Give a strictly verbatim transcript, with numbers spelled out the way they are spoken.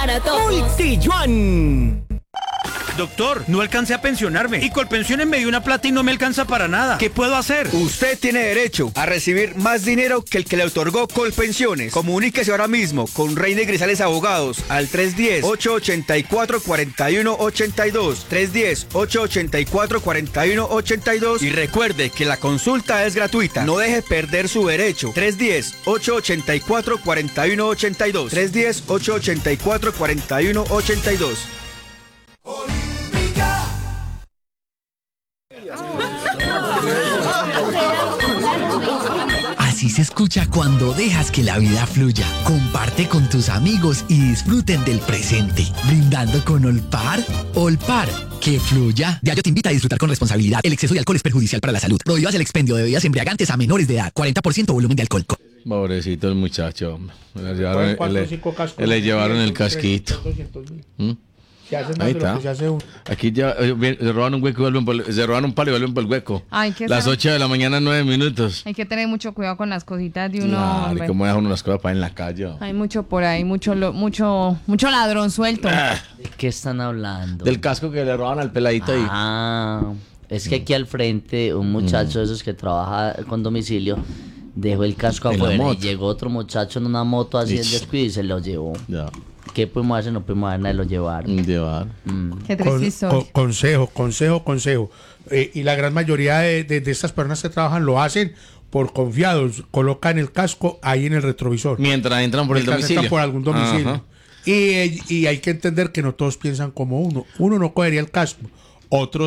barato. Multiyuan. Doctor, no alcancé a pensionarme y Colpensiones me dio una plata y no me alcanza para nada. ¿Qué puedo hacer? Usted tiene derecho a recibir más dinero que el que le otorgó Colpensiones. Comuníquese ahora mismo con Reina y Grisales Abogados al tres uno cero, ocho ocho cuatro, cuatro uno ocho dos, tres uno cero, ocho ocho cuatro, cuatro uno ocho dos y recuerde que la consulta es gratuita. No deje perder su derecho. tres uno cero, ocho ocho cuatro, cuatro uno ocho dos, tres uno cero, ocho ocho cuatro, cuatro uno ocho dos. Así se escucha cuando dejas que la vida fluya. Comparte con tus amigos y disfruten del presente. Brindando con Olpar. Olpar, que fluya. Diageo te invita a disfrutar con responsabilidad. El exceso de alcohol es perjudicial para la salud. Prohíbas el expendio de bebidas embriagantes a menores de edad. cuarenta por ciento volumen de alcohol. Pobrecito el muchacho. Le llevaron, le, le llevaron el casquito. ¿Mm? Ahí está. Aquí ya eh, se roban un hueco y vuelven por, se roban un palo y vuelven por el hueco. Ay, ¿qué Las será? ocho de la mañana, nueve minutos. Hay que tener mucho cuidado con las cositas de uno. Claro, y cómo deja uno las cosas para en la calle. Hay mucho por ahí, mucho lo, mucho mucho ladrón suelto. Ah, ¿De qué están hablando? del casco que le roban al peladito ahí. Ah, es que aquí al frente un muchacho de esos que trabaja con domicilio dejó el casco En la afuera y moto. llegó otro muchacho en una moto así en Ich. despido y se lo llevó. Ya. ¿Qué pudimos hacer? No pudimos hacer nada, lo llevaron. Llevar. Mm. Qué triste Con- historia. con- consejo, consejo, consejo. Eh, y la gran mayoría de, de- de estas personas que trabajan lo hacen por confiados. Colocan el casco ahí en el retrovisor. Mientras entran por el Mientras domicilio. entran por algún domicilio. Ajá. Y, y hay que entender que no todos piensan como uno. Uno no cogería el casco. Otros